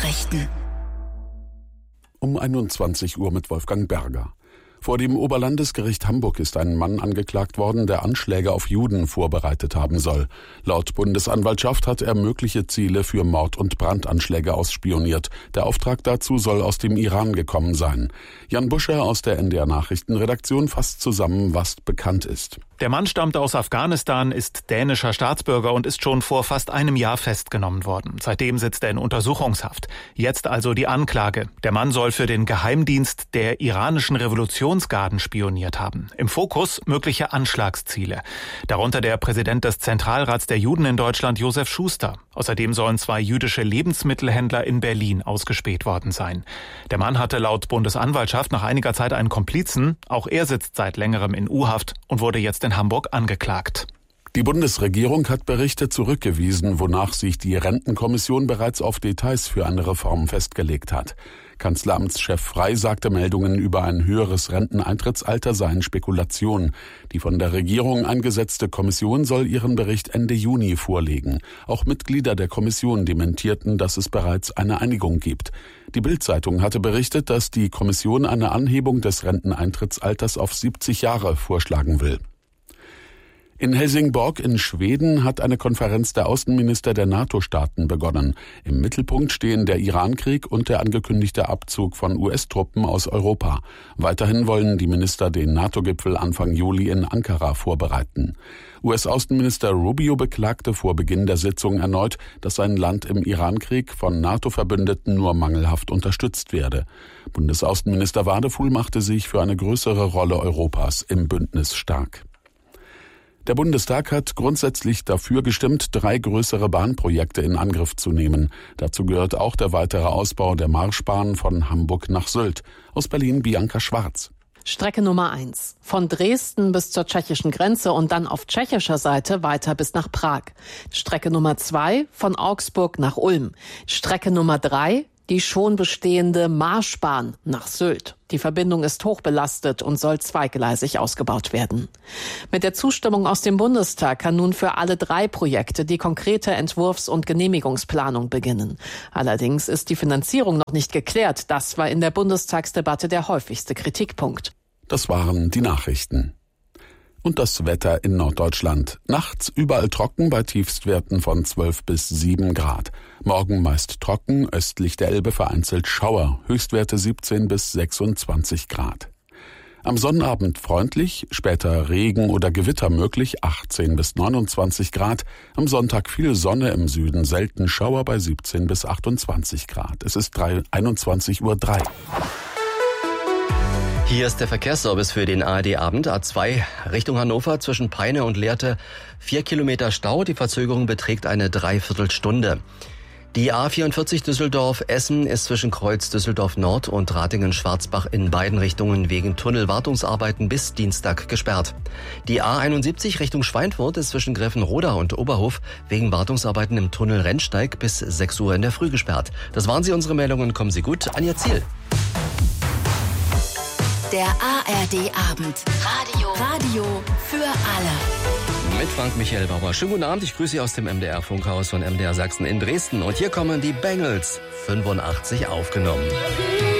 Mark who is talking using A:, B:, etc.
A: Nachrichten.
B: Um 21 Uhr mit Wolfgang Berger. Vor dem Oberlandesgericht Hamburg ist ein Mann angeklagt worden, der Anschläge auf Juden vorbereitet haben soll. Laut Bundesanwaltschaft hat er mögliche Ziele für Mord- und Brandanschläge ausspioniert. Der Auftrag dazu soll aus dem Iran gekommen sein. Jan Buscher aus der NDR Nachrichtenredaktion fasst zusammen, was bekannt ist.
C: Der Mann stammt aus Afghanistan, ist dänischer Staatsbürger und ist schon vor fast einem Jahr festgenommen worden. Seitdem sitzt er in Untersuchungshaft. Jetzt also die Anklage. Der Mann soll für den Geheimdienst der iranischen Revolutionsgarden spioniert haben. Im Fokus mögliche Anschlagsziele. Darunter der Präsident des Zentralrats der Juden in Deutschland, Josef Schuster. Außerdem sollen 2 jüdische Lebensmittelhändler in Berlin ausgespäht worden sein. Der Mann hatte laut Bundesanwaltschaft nach einiger Zeit einen Komplizen. Auch er sitzt seit längerem in U-Haft und wurde jetzt in Hamburg angeklagt.
B: Die Bundesregierung hat Berichte zurückgewiesen, wonach sich die Rentenkommission bereits auf Details für eine Reform festgelegt hat. Kanzleramtschef Frey sagte, Meldungen über ein höheres Renteneintrittsalter seien Spekulation. Die von der Regierung eingesetzte Kommission soll ihren Bericht Ende Juni vorlegen. Auch Mitglieder der Kommission dementierten, dass es bereits eine Einigung gibt. Die Bild-Zeitung hatte berichtet, dass die Kommission eine Anhebung des Renteneintrittsalters auf 70 Jahre vorschlagen will. In Helsingborg in Schweden hat eine Konferenz der Außenminister der NATO-Staaten begonnen. Im Mittelpunkt stehen der Irankrieg und der angekündigte Abzug von US-Truppen aus Europa. Weiterhin wollen die Minister den NATO-Gipfel Anfang Juli in Ankara vorbereiten. US-Außenminister Rubio beklagte vor Beginn der Sitzung erneut, dass sein Land im Irankrieg von NATO-Verbündeten nur mangelhaft unterstützt werde. Bundesaußenminister Wadefuhl machte sich für eine größere Rolle Europas im Bündnis stark. Der Bundestag hat grundsätzlich dafür gestimmt, 3 größere Bahnprojekte in Angriff zu nehmen. Dazu gehört auch der weitere Ausbau der Marschbahn von Hamburg nach Sylt. Aus Berlin Bianca Schwarz.
D: Strecke Nummer 1. Von Dresden bis zur tschechischen Grenze und dann auf tschechischer Seite weiter bis nach Prag. Strecke Nummer 2. Von Augsburg nach Ulm. Strecke Nummer 3. Die schon bestehende Marschbahn nach Sylt. Die Verbindung ist hochbelastet und soll zweigleisig ausgebaut werden. Mit der Zustimmung aus dem Bundestag kann nun für alle 3 Projekte die konkrete Entwurfs- und Genehmigungsplanung beginnen. Allerdings ist die Finanzierung noch nicht geklärt. Das war in der Bundestagsdebatte der häufigste Kritikpunkt.
B: Das waren die Nachrichten. Und das Wetter in Norddeutschland. Nachts überall trocken bei Tiefstwerten von 12 bis 7 Grad. Morgen meist trocken, östlich der Elbe vereinzelt Schauer, Höchstwerte 17 bis 26 Grad. Am Sonnabend freundlich, später Regen oder Gewitter möglich, 18 bis 29 Grad. Am Sonntag viel Sonne, im Süden selten Schauer bei 17 bis 28 Grad. Es ist 21:03 Uhr.
E: Hier ist der Verkehrsservice für den ARD-Abend. A2 Richtung Hannover zwischen Peine und Lehrte 4 Kilometer Stau. Die Verzögerung beträgt eine Dreiviertelstunde. Die A44 Düsseldorf-Essen ist zwischen Kreuz Düsseldorf Nord und Ratingen-Schwarzbach in beiden Richtungen wegen Tunnelwartungsarbeiten bis Dienstag gesperrt. Die A71 Richtung Schweinfurt ist zwischen Greffenroda und Oberhof wegen Wartungsarbeiten im Tunnel Rennsteig bis 6 Uhr in der Früh gesperrt. Das waren sie, unsere Meldungen. Kommen Sie gut an Ihr Ziel.
A: Der ARD-Abend. Radio für alle.
E: Mit Frank Michael Bauer. Schönen guten Abend, ich grüße Sie aus dem MDR-Funkhaus von MDR Sachsen in Dresden. Und hier kommen die Bangles, 85 aufgenommen.